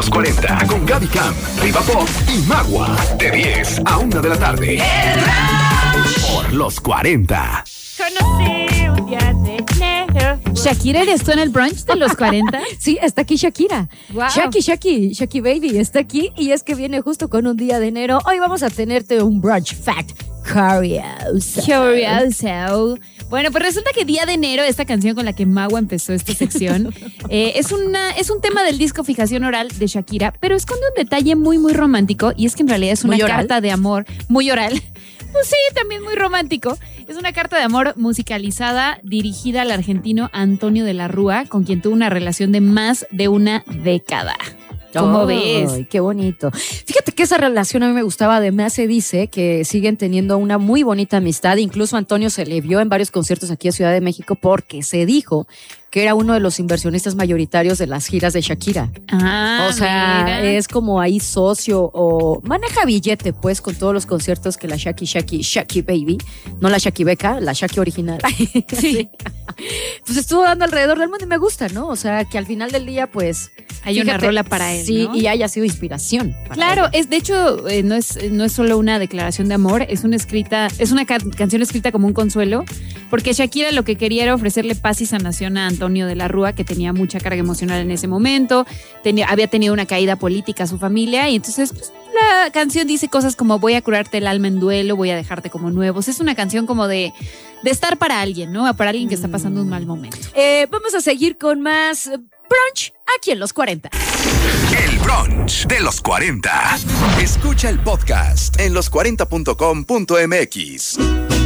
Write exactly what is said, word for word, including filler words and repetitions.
los cuarenta con Gaby Cam, Riva Pop y Magua. De diez a una de la tarde. El Brunch por los cuarenta. Conocí un día de enero. Shakira, ¿eres tú en el brunch de los cuarenta? Sí, está aquí Shakira. Wow. Shaki, Shaki, Shaki Baby está aquí y es que viene justo con un día de enero. Hoy vamos a tenerte un brunch fact curioso. Curioso. Bueno, pues resulta que Día de Enero, esta canción con la que Magua empezó esta sección, eh, es, una, es un tema del disco Fijación Oral de Shakira, pero esconde un detalle muy, muy romántico y es que en realidad es una ¿Muy oral? carta de amor muy oral. Pues sí, también muy romántico. Es una carta de amor musicalizada dirigida al argentino Antonio de la Rúa, con quien tuvo una relación de más de una década. ¿Cómo Ay, ves? Qué bonito. Fíjate que esa relación a mí me gustaba. Además se dice que siguen teniendo una muy bonita amistad. Incluso Antonio se le vio en varios conciertos aquí en Ciudad de México porque se dijo que era uno de los inversionistas mayoritarios de las giras de Shakira. Ah, O sea, mira. es como ahí socio o maneja billete, pues, con todos los conciertos que la Shaki, Shaki, Shaki Baby, no la Shaki Beca, la Shaki original. Sí. Pues estuvo dando alrededor del mundo y me gusta, ¿no? O sea, que al final del día, pues... Hay una rola para él, Sí, ¿no? y haya sido inspiración. para Claro, él. es de hecho eh, no es no es solo una declaración de amor, es una escrita, es una ca- canción escrita como un consuelo, porque Shakira lo que quería era ofrecerle paz y sanación a Antonio de la Rúa, que tenía mucha carga emocional en ese momento, tenía, había tenido una caída política a su familia, y entonces pues, la canción dice cosas como voy a curarte el alma en duelo, voy a dejarte como nuevos. Es una canción como de, de estar para alguien, ¿no? Para alguien que está pasando un mal momento. Eh, vamos a seguir con más brunch aquí en los cuarenta. El Brunch de los cuarenta. Escucha el podcast en los cuarenta punto com punto m x.